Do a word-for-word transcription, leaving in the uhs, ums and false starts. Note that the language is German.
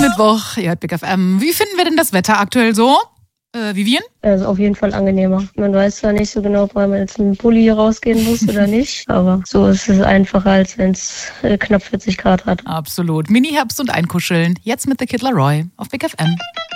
Mittwoch, ihr hört Big F M. Wie finden wir denn das Wetter aktuell so? Äh, Vivian? Also auf jeden Fall angenehmer. Man weiß zwar nicht so genau, ob man jetzt mit einem Pulli rausgehen muss oder nicht, aber so ist es einfacher, als wenn es äh, knapp vierzig Grad hat. Absolut. Mini-Herbst und Einkuscheln. Jetzt mit The Kid Laroi auf Big F M.